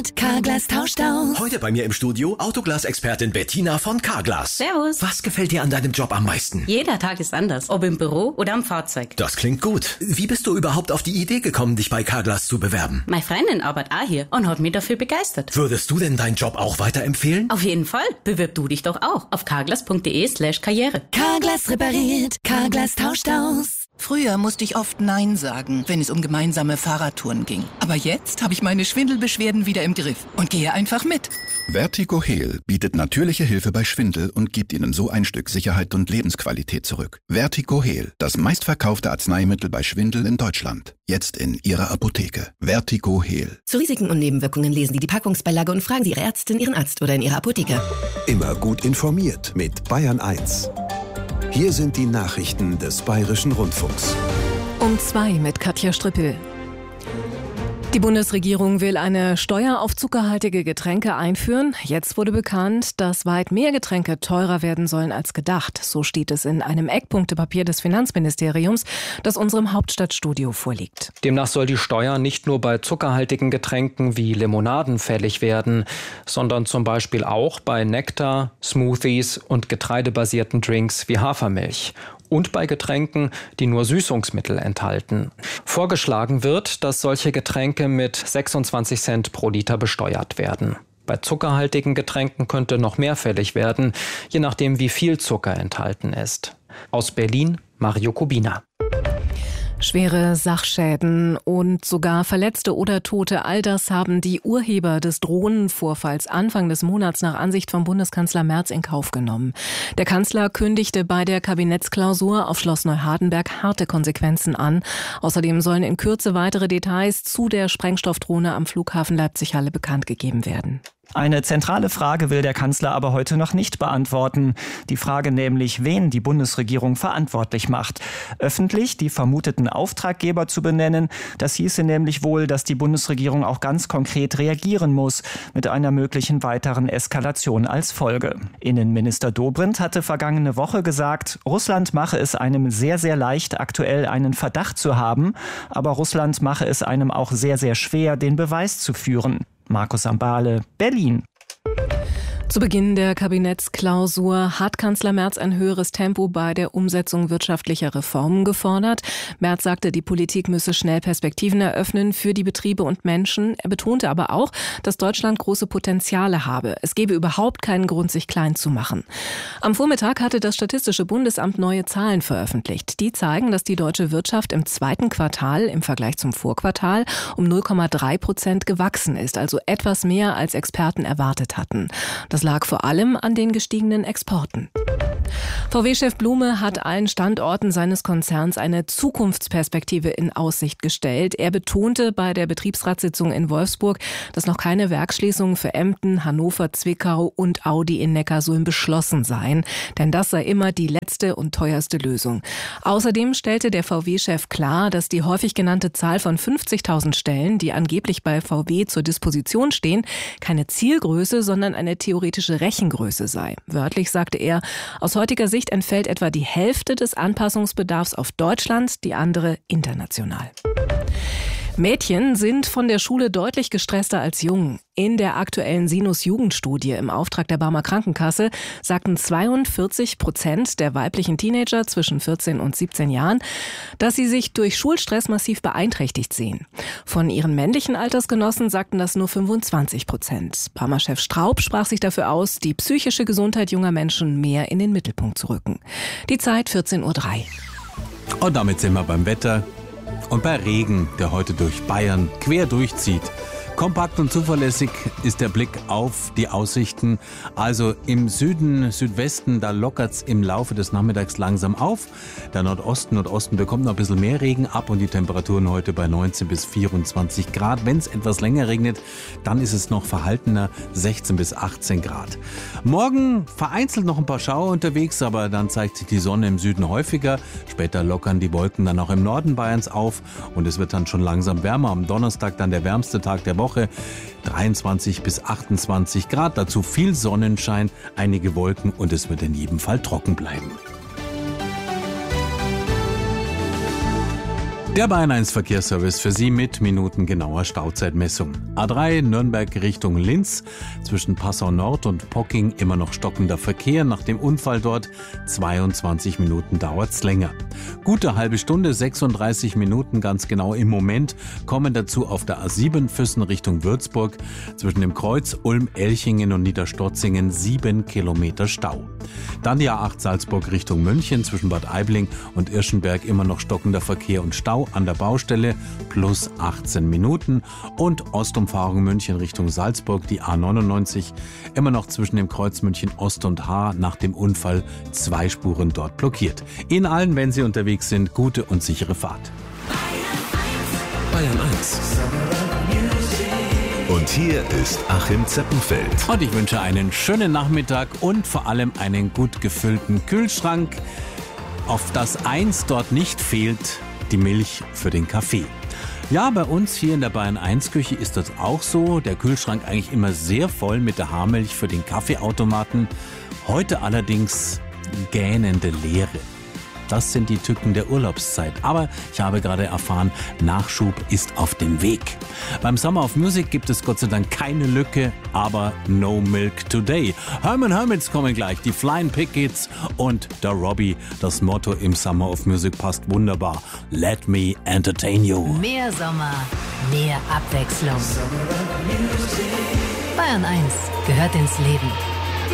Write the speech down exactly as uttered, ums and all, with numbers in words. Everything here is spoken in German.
repariert, Carglass tauscht aus. Heute bei mir im Studio Autoglas-Expertin Bettina von Carglass. Servus. Was gefällt dir an deinem Job am meisten? Jeder Tag ist anders, ob im Büro oder am Fahrzeug. Das klingt gut. Wie bist du überhaupt auf die Idee gekommen, dich bei Carglass zu bewerben? Meine Freundin arbeitet auch hier und hat mich dafür begeistert. Würdest du denn deinen Job auch weiterempfehlen? Auf jeden Fall. Bewirb du dich doch auch auf carglass.de slash karriere. Carglass repariert, Carglass tauscht aus. Früher musste ich oft Nein sagen, wenn es um gemeinsame Fahrradtouren ging. Aber jetzt habe ich meine Schwindelbeschwerden wieder im Griff und gehe einfach mit. Vertigo Heal bietet natürliche Hilfe bei Schwindel und gibt Ihnen so ein Stück Sicherheit und Lebensqualität zurück. Vertigo Heal, das meistverkaufte Arzneimittel bei Schwindel in Deutschland. Jetzt in Ihrer Apotheke. Vertigo Heal. Zu Risiken und Nebenwirkungen lesen Sie die Packungsbeilage und fragen Sie Ihre Ärztin, Ihren Arzt oder in Ihrer Apotheke. Immer gut informiert mit Bayern eins. Hier sind die Nachrichten des Bayerischen Rundfunks. Um zwei mit Katja Strippel. Die Bundesregierung will eine Steuer auf zuckerhaltige Getränke einführen. Jetzt wurde bekannt, dass weit mehr Getränke teurer werden sollen als gedacht. So steht es in einem Eckpunktepapier des Finanzministeriums, das unserem Hauptstadtstudio vorliegt. Demnach soll die Steuer nicht nur bei zuckerhaltigen Getränken wie Limonaden fällig werden, sondern zum Beispiel auch bei Nektar, Smoothies und getreidebasierten Drinks wie Hafermilch. Und bei Getränken, die nur Süßungsmittel enthalten. Vorgeschlagen wird, dass solche Getränke mit sechsundzwanzig Cent pro Liter besteuert werden. Bei zuckerhaltigen Getränken könnte noch mehr fällig werden, je nachdem wie viel Zucker enthalten ist. Aus Berlin, Mario Kubina. Schwere Sachschäden und sogar Verletzte oder Tote, all das haben die Urheber des Drohnenvorfalls Anfang des Monats nach Ansicht von Bundeskanzler Merz in Kauf genommen. Der Kanzler kündigte bei der Kabinettsklausur auf Schloss Neuhardenberg harte Konsequenzen an. Außerdem sollen in Kürze weitere Details zu der Sprengstoffdrohne am Flughafen Leipzig-Halle bekannt gegeben werden. Eine zentrale Frage will der Kanzler aber heute noch nicht beantworten. Die Frage nämlich, wen die Bundesregierung verantwortlich macht. Öffentlich die vermuteten Auftraggeber zu benennen, das hieße nämlich wohl, dass die Bundesregierung auch ganz konkret reagieren muss, mit einer möglichen weiteren Eskalation als Folge. Innenminister Dobrindt hatte vergangene Woche gesagt, Russland mache es einem sehr, sehr leicht, aktuell einen Verdacht zu haben, aber Russland mache es einem auch sehr, sehr schwer, den Beweis zu führen. Markus Ambale, Berlin. Zu Beginn der Kabinettsklausur hat Kanzler Merz ein höheres Tempo bei der Umsetzung wirtschaftlicher Reformen gefordert. Merz sagte, die Politik müsse schnell Perspektiven eröffnen für die Betriebe und Menschen. Er betonte aber auch, dass Deutschland große Potenziale habe. Es gebe überhaupt keinen Grund, sich klein zu machen. Am Vormittag hatte das Statistische Bundesamt neue Zahlen veröffentlicht. Die zeigen, dass die deutsche Wirtschaft im zweiten Quartal im Vergleich zum Vorquartal um null Komma drei Prozent gewachsen ist, also etwas mehr als Experten erwartet hatten. Das lag vor allem an den gestiegenen Exporten. V W-Chef Blume hat allen Standorten seines Konzerns eine Zukunftsperspektive in Aussicht gestellt. Er betonte bei der Betriebsratssitzung in Wolfsburg, dass noch keine Werksschließungen für Emden, Hannover, Zwickau und Audi in Neckarsulm beschlossen seien. Denn das sei immer die letzte und teuerste Lösung. Außerdem stellte der V W-Chef klar, dass die häufig genannte Zahl von fünfzigtausend Stellen, die angeblich bei V W zur Disposition stehen, keine Zielgröße, sondern eine theoretische Rechengröße sei. Wörtlich sagte er, aus heutiger Sicht entfällt etwa die Hälfte des Anpassungsbedarfs auf Deutschland, die andere international. Mädchen sind von der Schule deutlich gestresster als Jungen. In der aktuellen Sinus-Jugendstudie im Auftrag der Barmer Krankenkasse sagten zweiundvierzig Prozent der weiblichen Teenager zwischen vierzehn und siebzehn Jahren, dass sie sich durch Schulstress massiv beeinträchtigt sehen. Von ihren männlichen Altersgenossen sagten das nur fünfundzwanzig Prozent. Barmer-Chef Straub sprach sich dafür aus, die psychische Gesundheit junger Menschen mehr in den Mittelpunkt zu rücken. Die Zeit vierzehn Uhr drei. Und damit sind wir beim Wetter. Und bei Regen, der heute durch Bayern quer durchzieht. Kompakt und zuverlässig ist der Blick auf die Aussichten. Also im Süden, Südwesten, da lockert's im Laufe des Nachmittags langsam auf. Der Nordosten, Nordosten bekommt noch ein bisschen mehr Regen ab und die Temperaturen heute bei neunzehn bis vierundzwanzig Grad. Wenn es etwas länger regnet, dann ist es noch verhaltener, sechzehn bis achtzehn Grad. Morgen vereinzelt noch ein paar Schauer unterwegs, aber dann zeigt sich die Sonne im Süden häufiger. Später lockern die Wolken dann auch im Norden Bayerns auf und es wird dann schon langsam wärmer. Am Donnerstag dann der wärmste Tag der Woche. dreiundzwanzig bis achtundzwanzig Grad, dazu viel Sonnenschein, einige Wolken und es wird in jedem Fall trocken bleiben. Der Bayern eins Verkehrsservice für Sie mit minutengenauer Stauzeitmessung. A drei Nürnberg Richtung Linz. Zwischen Passau Nord und Pocking immer noch stockender Verkehr. Nach dem Unfall dort zweiundzwanzig Minuten dauert's länger. Gute halbe Stunde, sechsunddreißig Minuten ganz genau im Moment. Kommen dazu auf der A sieben Füssen Richtung Würzburg. Zwischen dem Kreuz Ulm, Elchingen und Niederstotzingen sieben Kilometer Stau. Dann die A acht Salzburg Richtung München. Zwischen Bad Aibling und Irschenberg immer noch stockender Verkehr und Stau an der Baustelle plus achtzehn Minuten. Und Ostumfahrung München Richtung Salzburg, die A neunundneunzig, immer noch zwischen dem Kreuz München Ost und Haar nach dem Unfall zwei Spuren dort blockiert. Ihnen allen, wenn Sie unterwegs sind, gute und sichere Fahrt. Bayern eins. Und hier ist Achim Zeppenfeld. Und ich wünsche einen schönen Nachmittag und vor allem einen gut gefüllten Kühlschrank, auf das eins dort nicht fehlt: die Milch für den Kaffee. Ja, bei uns hier in der Bayern eins Küche ist das auch so. Der Kühlschrank eigentlich immer sehr voll mit der Haarmilch für den Kaffeeautomaten. Heute allerdings gähnende Leere. Das sind die Tücken der Urlaubszeit. Aber ich habe gerade erfahren, Nachschub ist auf dem Weg. Beim Summer of Music gibt es Gott sei Dank keine Lücke, aber no milk today. Herman Hermits kommen gleich, die Flying Pickets und der Robbie. Das Motto im Summer of Music passt wunderbar. Let me entertain you. Mehr Sommer, mehr Abwechslung. Bayern eins gehört ins Leben.